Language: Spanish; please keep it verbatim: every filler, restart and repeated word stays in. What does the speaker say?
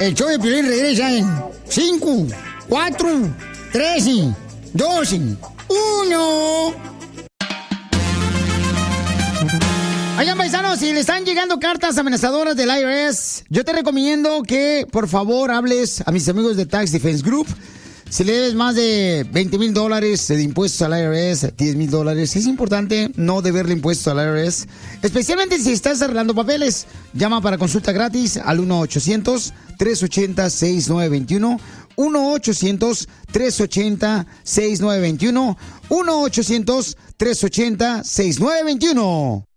El show de Piolín regresa en cinco, cuatro, tres, dos, uno. Oigan, paisanos, si le están llegando cartas amenazadoras del I R S, yo te recomiendo que, por favor, hables a mis amigos de Tax Defense Group. Si le debes más de veinte mil dólares de impuestos al I R S, diez mil dólares, es importante no deberle impuestos al I R S, especialmente si estás arreglando papeles. Llama para consulta gratis al uno ochocientos, tres ochenta, sesenta y nueve veintiuno, uno ochocientos, tres ochenta, sesenta y nueve veintiuno, uno ochocientos, tres ochenta, sesenta y nueve veintiuno.